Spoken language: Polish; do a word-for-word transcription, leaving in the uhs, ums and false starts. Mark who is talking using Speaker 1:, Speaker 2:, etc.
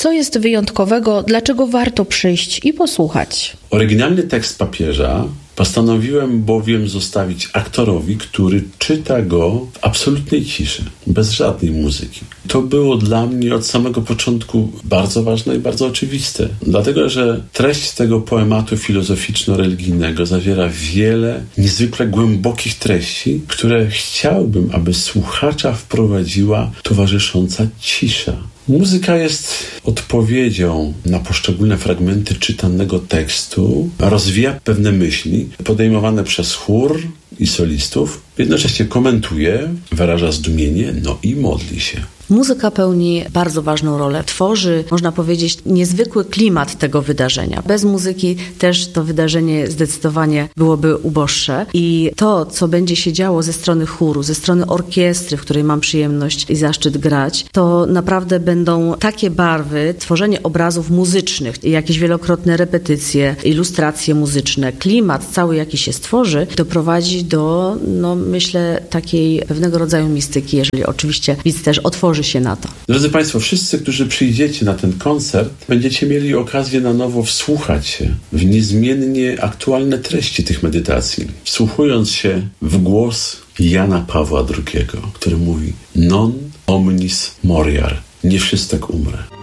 Speaker 1: Co jest wyjątkowego, dlaczego warto przyjść i posłuchać?
Speaker 2: Oryginalny tekst papieża postanowiłem bowiem zostawić aktorowi, który czyta go w absolutnej ciszy, bez żadnej muzyki. To było dla mnie od samego początku bardzo ważne i bardzo oczywiste. Dlatego, że treść tego poematu filozoficzno-religijnego zawiera wiele niezwykle głębokich treści, które chciałbym, aby słuchacza wprowadziła towarzysząca cisza. Muzyka jest odpowiedzią na poszczególne fragmenty czytanego tekstu, rozwija pewne myśli podejmowane przez chór i solistów, jednocześnie komentuje, wyraża zdumienie, no i modli się.
Speaker 3: Muzyka pełni bardzo ważną rolę. Tworzy, można powiedzieć, niezwykły klimat tego wydarzenia. Bez muzyki też to wydarzenie zdecydowanie byłoby uboższe. I to, co będzie się działo ze strony chóru, ze strony orkiestry, w której mam przyjemność i zaszczyt grać, to naprawdę będą takie barwy, tworzenie obrazów muzycznych, jakieś wielokrotne repetycje, ilustracje muzyczne, klimat cały, jaki się stworzy, doprowadzi do, no myślę, takiej pewnego rodzaju mistyki, jeżeli oczywiście widz też otworzy się na to.
Speaker 2: Drodzy Państwo, wszyscy, którzy przyjdziecie na ten koncert, będziecie mieli okazję na nowo wsłuchać się w niezmiennie aktualne treści tych medytacji. Wsłuchując się w głos Jana Pawła drugiego, który mówi: non omnis moriar, nie wszystek umrę.